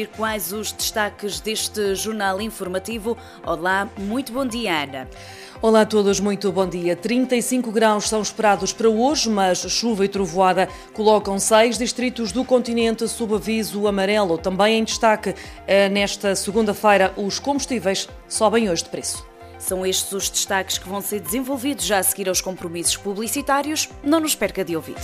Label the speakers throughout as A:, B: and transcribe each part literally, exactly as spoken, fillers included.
A: Quais os destaques deste jornal informativo? Olá, muito bom dia, Ana.
B: Olá a todos, muito bom dia. trinta e cinco graus são esperados para hoje, mas chuva e trovoada colocam seis distritos do continente sob aviso amarelo. Também em destaque, nesta segunda-feira, os combustíveis sobem hoje de preço.
A: São estes os destaques que vão ser desenvolvidos já a seguir aos compromissos publicitários. Não nos perca de ouvir.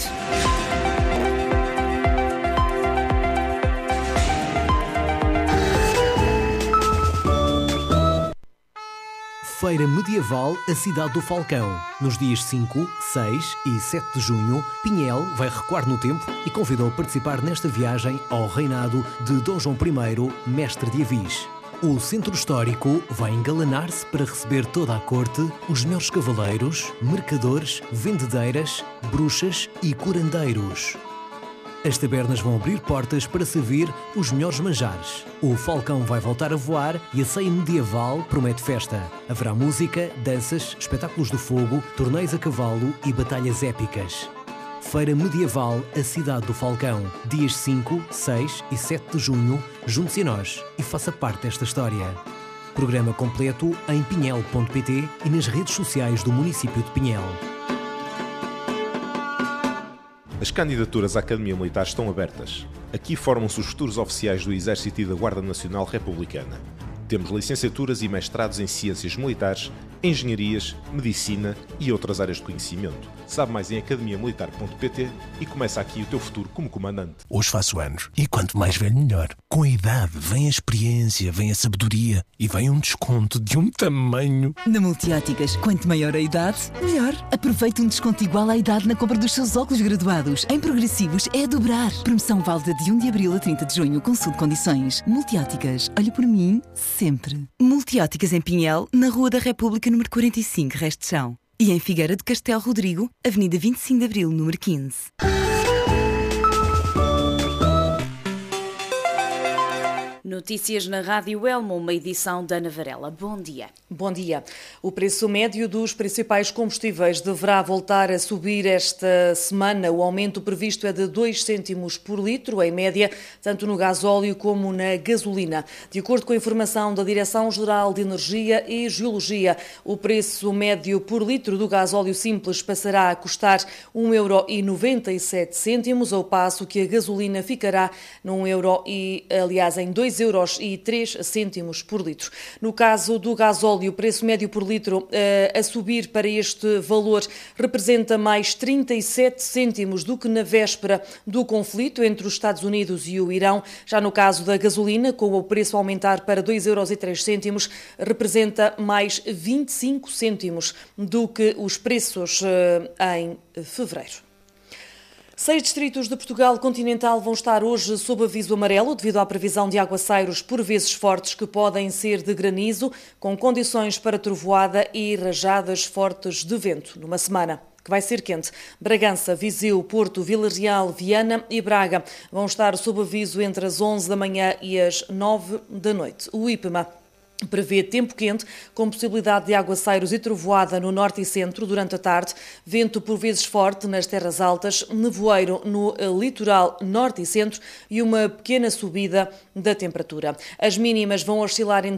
C: Feira Medieval, a cidade do Falcão. Nos dias cinco, seis e sete de junho, Pinhel vai recuar no tempo e convidou a participar nesta viagem ao reinado de Dom João I, mestre de Avis. O centro histórico vai engalanar-se para receber toda a corte, os melhores cavaleiros, mercadores, vendedeiras, bruxas e curandeiros. As tabernas vão abrir portas para servir os melhores manjares. O Falcão vai voltar a voar e a ceia medieval promete festa. Haverá música, danças, espetáculos do fogo, torneios a cavalo e batalhas épicas. Feira Medieval, a cidade do Falcão. Dias cinco, seis e sete de junho, junte-se a nós e faça parte desta história. Programa completo em pinhel ponto pt e nas redes sociais do município de Pinhel.
D: As candidaturas à Academia Militar estão abertas. Aqui formam-se os futuros oficiais do Exército e da Guarda Nacional Republicana. Temos licenciaturas e mestrados em Ciências Militares, Engenharias, Medicina e outras áreas de conhecimento. Sabe mais em academia militar ponto pt e começa aqui o teu futuro como comandante.
E: Hoje faço anos e quanto mais velho melhor. Com a idade vem a experiência, vem a sabedoria e vem um desconto de um tamanho.
F: Na Multióticas, quanto maior a idade, melhor. Aproveite um desconto igual à idade na compra dos seus óculos graduados. Em progressivos é a dobrar. Promoção válida de um de abril a trinta de junho. Consulte condições. Multióticas, olha por mim sempre. Multióticas em Pinhel, na Rua da República, número quarenta e cinco, Resto de Chão. E em Figueira de Castelo Rodrigo, Avenida vinte e cinco de abril, número quinze.
A: Notícias na Rádio Elmo, uma edição da Ana Varela. Bom dia.
B: Bom dia. O preço médio dos principais combustíveis deverá voltar a subir esta semana. O aumento previsto é de dois cêntimos por litro, em média, tanto no gasóleo como na gasolina. De acordo com a informação da Direção-Geral de Energia e Geologia, o preço médio por litro do gasóleo simples passará a custar um euro e noventa e sete cêntimos, ao passo que a gasolina ficará num euro e, aliás, em dois euros e três cêntimos por litro. No caso do gasóleo, o preço médio por litro eh, a subir para este valor representa mais trinta e sete cêntimos do que na véspera do conflito entre os Estados Unidos e o Irão. Já no caso da gasolina, com o preço a aumentar para dois euros e três cêntimos, representa mais vinte e cinco cêntimos do que os preços eh, em fevereiro. Seis distritos de Portugal continental vão estar hoje sob aviso amarelo devido à previsão de aguaceiros por vezes fortes que podem ser de granizo, com condições para trovoada e rajadas fortes de vento numa semana que vai ser quente. Bragança, Viseu, Porto, Vila Real, Viana e Braga vão estar sob aviso entre as onze da manhã e as nove da noite. O IPMA prevê tempo quente, com possibilidade de aguaceiros e trovoada no norte e centro durante a tarde, vento por vezes forte nas terras altas, nevoeiro no litoral norte e centro e uma pequena subida da temperatura. As mínimas vão oscilar entre